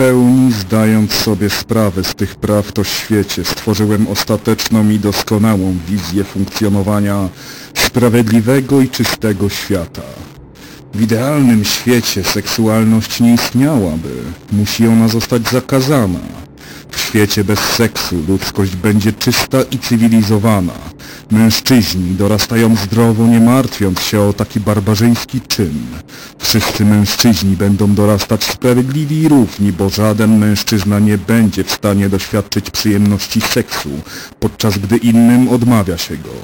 pełni zdając sobie sprawę z tych prawd o świecie, stworzyłem ostateczną i doskonałą wizję funkcjonowania sprawiedliwego i czystego świata. W idealnym świecie seksualność nie istniałaby, musi ona zostać zakazana. W świecie bez seksu ludzkość będzie czysta i cywilizowana. Mężczyźni dorastają zdrowo, nie martwiąc się o taki barbarzyński czyn. Wszyscy mężczyźni będą dorastać sprawiedliwi i równi, bo żaden mężczyzna nie będzie w stanie doświadczyć przyjemności seksu, podczas gdy innym odmawia się go.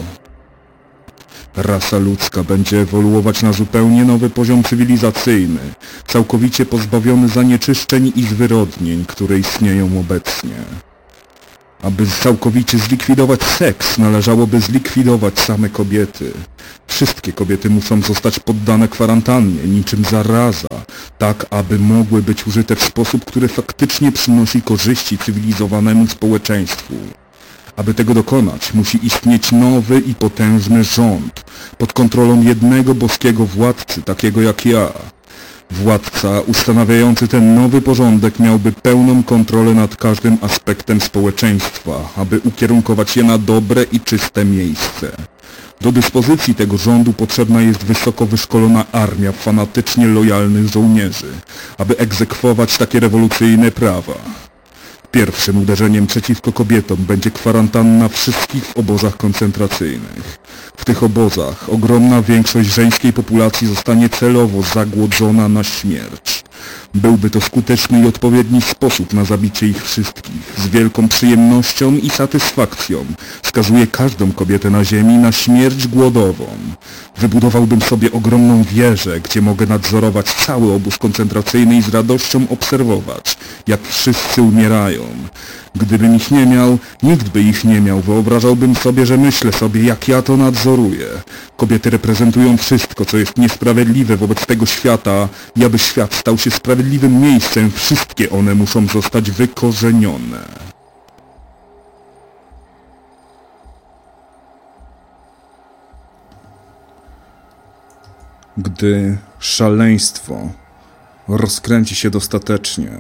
Rasa ludzka będzie ewoluować na zupełnie nowy poziom cywilizacyjny, całkowicie pozbawiony zanieczyszczeń i zwyrodnień, które istnieją obecnie. Aby całkowicie zlikwidować seks, należałoby zlikwidować same kobiety. Wszystkie kobiety muszą zostać poddane kwarantannie, niczym zaraza, tak aby mogły być użyte w sposób, który faktycznie przynosi korzyści cywilizowanemu społeczeństwu. Aby tego dokonać, musi istnieć nowy i potężny rząd, pod kontrolą jednego boskiego władcy, takiego jak ja. Władca ustanawiający ten nowy porządek miałby pełną kontrolę nad każdym aspektem społeczeństwa, aby ukierunkować je na dobre i czyste miejsce. Do dyspozycji tego rządu potrzebna jest wysoko wyszkolona armia fanatycznie lojalnych żołnierzy, aby egzekwować takie rewolucyjne prawa. Pierwszym uderzeniem przeciwko kobietom będzie kwarantanna wszystkich w obozach koncentracyjnych. W tych obozach ogromna większość żeńskiej populacji zostanie celowo zagłodzona na śmierć. Byłby to skuteczny i odpowiedni sposób na zabicie ich wszystkich. Z wielką przyjemnością i satysfakcją skazuję każdą kobietę na ziemi na śmierć głodową. Wybudowałbym sobie ogromną wieżę, gdzie mogę nadzorować cały obóz koncentracyjny i z radością obserwować, jak wszyscy umierają. Gdybym ich nie miał, nikt by ich nie miał. Wyobrażałbym sobie, że myślę sobie, jak ja to nadzoruję. Kobiety reprezentują wszystko, co jest niesprawiedliwe wobec tego świata i aby świat stał się sprawiedliwym miejscem, wszystkie one muszą zostać wykorzenione. Gdy szaleństwo rozkręci się dostatecznie,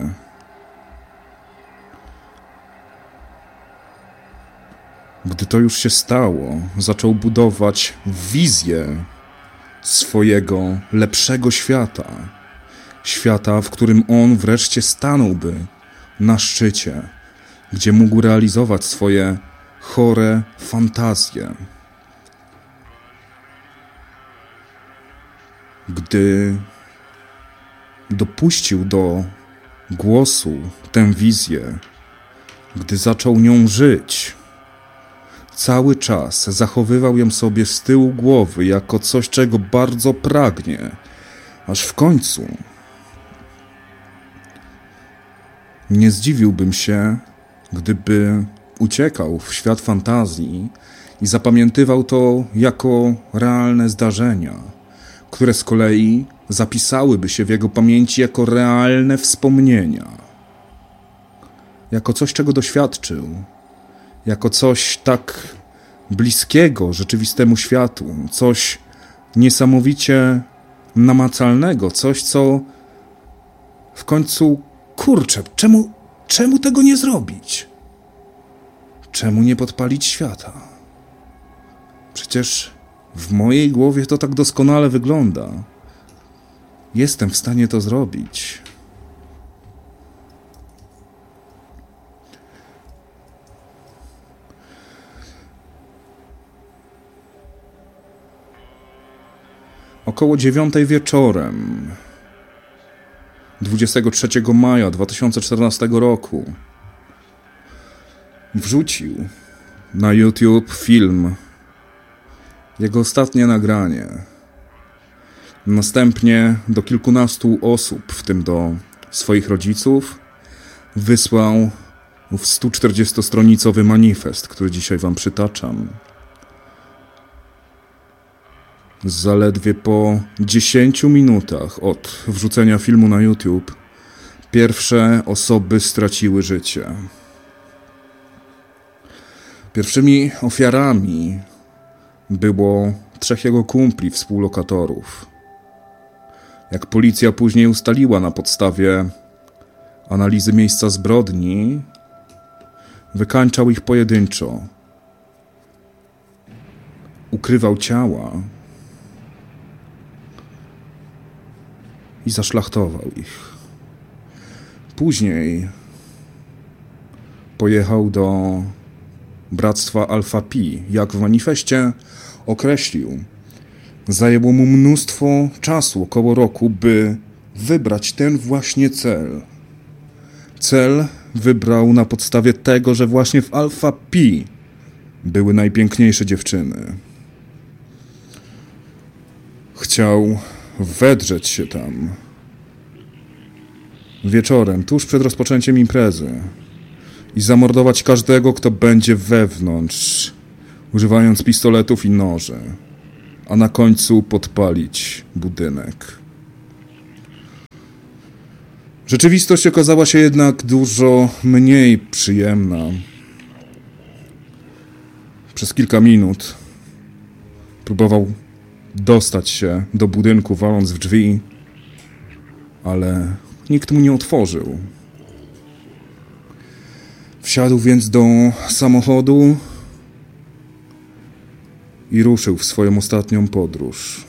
gdy to już się stało, zaczął budować wizję swojego lepszego świata. Świata, w którym on wreszcie stanąłby na szczycie, gdzie mógł realizować swoje chore fantazje. Gdy dopuścił do głosu tę wizję, gdy zaczął nią żyć, cały czas zachowywał ją sobie z tyłu głowy jako coś, czego bardzo pragnie, aż w końcu nie zdziwiłbym się, gdyby uciekał w świat fantazji i zapamiętywał to jako realne zdarzenia, które z kolei zapisałyby się w jego pamięci jako realne wspomnienia, jako coś, czego doświadczył, jako coś tak bliskiego rzeczywistemu światu, coś niesamowicie namacalnego, coś, co w końcu, kurczę, czemu tego nie zrobić? Czemu nie podpalić świata? Przecież w mojej głowie to tak doskonale wygląda. Jestem w stanie to zrobić. Około 9 wieczorem 23 maja 2014 roku wrzucił na YouTube film, jego ostatnie nagranie. Następnie do kilkunastu osób, w tym do swoich rodziców, wysłał 140-stronicowy manifest, który dzisiaj wam przytaczam. Zaledwie po 10 minutach od wrzucenia filmu na YouTube pierwsze osoby straciły życie. Pierwszymi ofiarami było 3 jego kumpli, współlokatorów. Jak policja później ustaliła na podstawie analizy miejsca zbrodni, wykańczał ich pojedynczo. Ukrywał ciała i zaszlachtował ich. Później pojechał do Bractwa Alpha Pi, jak w manifestie określił. Zajęło mu mnóstwo czasu, około roku, by wybrać ten właśnie cel. Cel wybrał na podstawie tego, że właśnie w Alpha Pi były najpiękniejsze dziewczyny. Chciał wedrzeć się tam wieczorem, tuż przed rozpoczęciem imprezy i zamordować każdego, kto będzie wewnątrz, używając pistoletów i noży, a na końcu podpalić budynek. Rzeczywistość okazała się jednak dużo mniej przyjemna. Przez kilka minut próbował dostać się do budynku, waląc w drzwi, ale nikt mu nie otworzył. Wsiadł więc do samochodu i ruszył w swoją ostatnią podróż.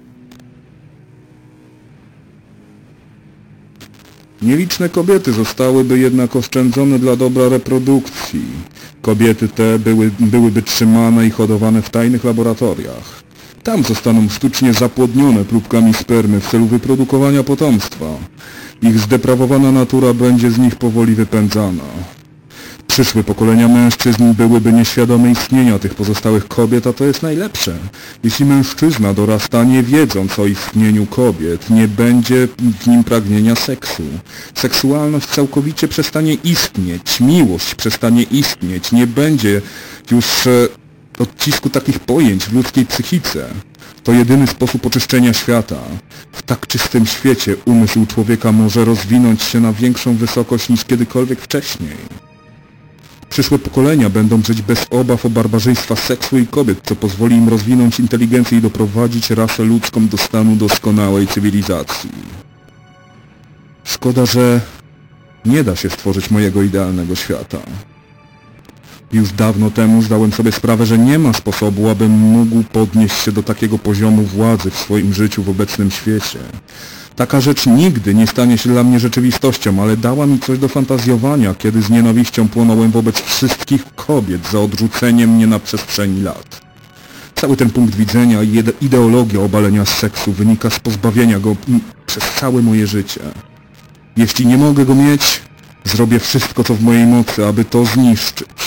Nieliczne kobiety zostałyby jednak oszczędzone dla dobra reprodukcji. Kobiety te byłyby trzymane i hodowane w tajnych laboratoriach. Tam zostaną sztucznie zapłodnione próbkami spermy w celu wyprodukowania potomstwa. Ich zdeprawowana natura będzie z nich powoli wypędzana. Przyszłe pokolenia mężczyzn byłyby nieświadome istnienia tych pozostałych kobiet, a to jest najlepsze. Jeśli mężczyzna dorasta nie wiedząc o istnieniu kobiet, nie będzie w nim pragnienia seksu. Seksualność całkowicie przestanie istnieć, miłość przestanie istnieć, nie będzie już odcisku takich pojęć w ludzkiej psychice. To jedyny sposób oczyszczenia świata. W tak czystym świecie umysł człowieka może rozwinąć się na większą wysokość niż kiedykolwiek wcześniej. Przyszłe pokolenia będą żyć bez obaw o barbarzyństwa seksu i kobiet, co pozwoli im rozwinąć inteligencję i doprowadzić rasę ludzką do stanu doskonałej cywilizacji. Szkoda, że nie da się stworzyć mojego idealnego świata. Już dawno temu zdałem sobie sprawę, że nie ma sposobu, abym mógł podnieść się do takiego poziomu władzy w swoim życiu w obecnym świecie. Taka rzecz nigdy nie stanie się dla mnie rzeczywistością, ale dała mi coś do fantazjowania, kiedy z nienawiścią płonąłem wobec wszystkich kobiet za odrzucenie mnie na przestrzeni lat. Cały ten punkt widzenia i ideologia obalenia seksu wynika z pozbawienia go przez całe moje życie. Jeśli nie mogę go mieć, zrobię wszystko, co w mojej mocy, aby to zniszczyć.